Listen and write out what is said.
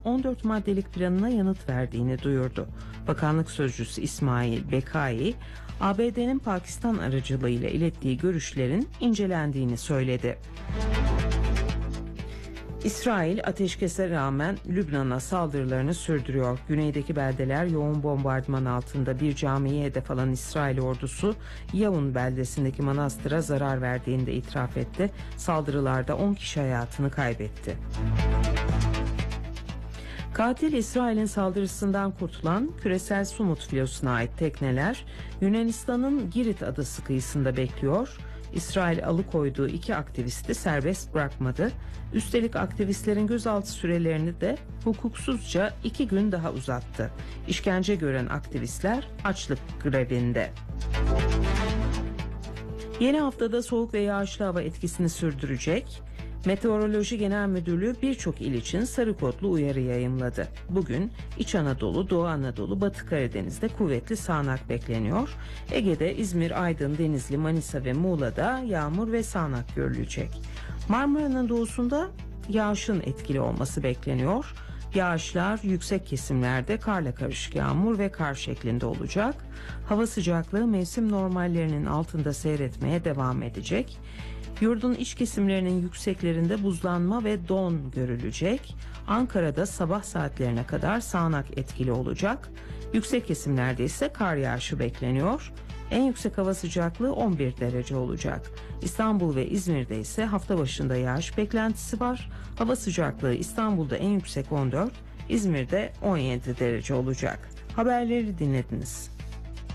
14 maddelik planına yanıt verdiğini duyurdu. Bakanlık sözcüsü İsmail Bekai, ABD'nin Pakistan aracılığıyla ilettiği görüşlerin incelendiğini söyledi. İsrail ateşkese rağmen Lübnan'a saldırılarını sürdürüyor. Güneydeki beldeler yoğun bombardıman altında. Bir camiye hedef alan İsrail ordusu Yavun beldesindeki manastıra zarar verdiğini de itiraf etti. Saldırılarda 10 kişi hayatını kaybetti. Katil İsrail'in saldırısından kurtulan küresel Sumut filosuna ait tekneler Yunanistan'ın Girit adası kıyısında bekliyor. İsrail alıkoyduğu 2 aktivisti serbest bırakmadı. Üstelik aktivistlerin gözaltı sürelerini de hukuksuzca 2 gün daha uzattı. İşkence gören aktivistler açlık grevinde. Yeni haftada soğuk ve yağışlı hava etkisini sürdürecek. Meteoroloji Genel Müdürlüğü birçok il için sarı kodlu uyarı yayımladı. Bugün İç Anadolu, Doğu Anadolu, Batı Karadeniz'de kuvvetli sağanak bekleniyor. Ege'de İzmir, Aydın, Denizli, Manisa ve Muğla'da yağmur ve sağanak görülecek. Marmara'nın doğusunda yağışın etkili olması bekleniyor. Yağışlar yüksek kesimlerde karla karışık yağmur ve kar şeklinde olacak. Hava sıcaklığı mevsim normallerinin altında seyretmeye devam edecek. Yurdun iç kesimlerinin yükseklerinde buzlanma ve don görülecek. Ankara'da sabah saatlerine kadar sağanak etkili olacak. Yüksek kesimlerde ise kar yağışı bekleniyor. En yüksek hava sıcaklığı 11 derece olacak. İstanbul ve İzmir'de ise hafta başında yağış beklentisi var. Hava sıcaklığı İstanbul'da en yüksek 14, İzmir'de 17 derece olacak. Haberleri dinlediniz.